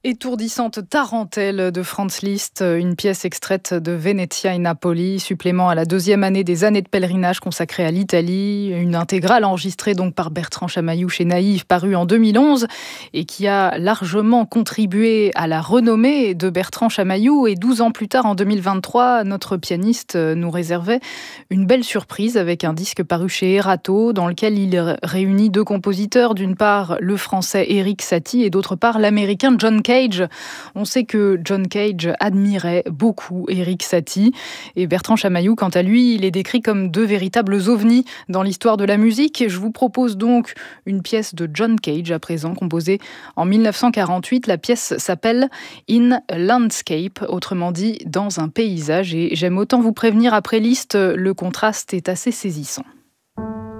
Étourdissante tarentelle de Franz Liszt, une pièce extraite de Venezia in Napoli, supplément à la deuxième année des années de pèlerinage consacrée à l'Italie, une intégrale enregistrée donc par Bertrand Chamaillou chez Naïve, parue en 2011 et qui a largement contribué à la renommée de Bertrand Chamaillou. Et 12 ans plus tard, en 2023, notre pianiste nous réservait une belle surprise avec un disque paru chez Erato dans lequel il réunit deux compositeurs, d'une part le français Erik Satie et d'autre part l'américain John Cage. On sait que John Cage admirait beaucoup Erik Satie et Bertrand Chamaillou, quant à lui, il est décrit comme deux véritables ovnis dans l'histoire de la musique. Je vous propose donc une pièce de John Cage à présent, composée en 1948. La pièce s'appelle In a Landscape, autrement dit dans un paysage. Et j'aime autant vous prévenir, après Liszt, le contraste est assez saisissant.